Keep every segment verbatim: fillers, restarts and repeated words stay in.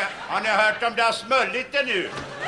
har ni hört om det har smullit det nu?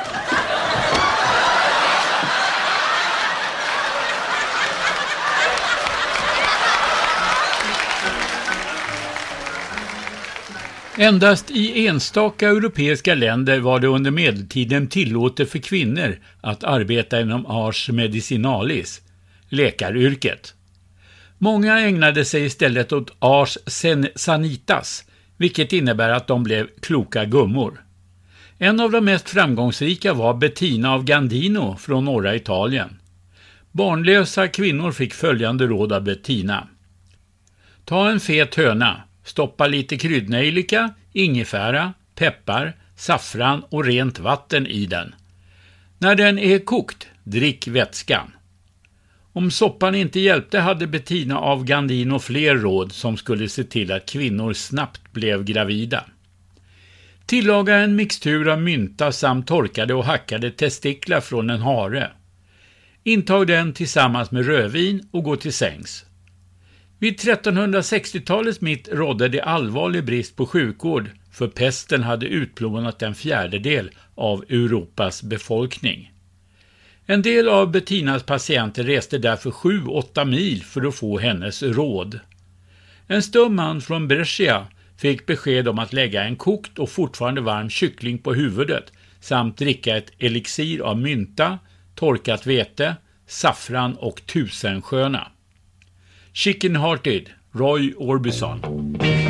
Endast i enstaka europeiska länder var det under medeltiden tillåtet för kvinnor att arbeta inom ars medicinalis, läkaryrket. Många ägnade sig istället åt ars sanitas, vilket innebär att de blev kloka gummor. En av de mest framgångsrika var Bettina av Gandino från norra Italien. Barnlösa kvinnor fick följande råd av Bettina. Ta en fet höna. Stoppa lite kryddnejlika, ingefära, peppar, saffran och rent vatten i den. När den är kokt, drick vätskan. Om soppan inte hjälpte hade Bettina av Gandino fler råd som skulle se till att kvinnor snabbt blev gravida. Tillaga en mixtur av mynta samt torkade och hackade testiklar från en hare. Intag den tillsammans med rödvin och gå till sängs. Vid trettonhundrasextiotalets mitt rådde det allvarlig brist på sjukvård, för pesten hade utplånat en fjärdedel av Europas befolkning. En del av Bettinas patienter reste därför sju åtta mil för att få hennes råd. En stum man från Brescia fick besked om att lägga en kokt och fortfarande varm kyckling på huvudet samt dricka ett elixir av mynta, torkat vete, saffran och tusensköna. Chicken Hearted, Roy Orbison.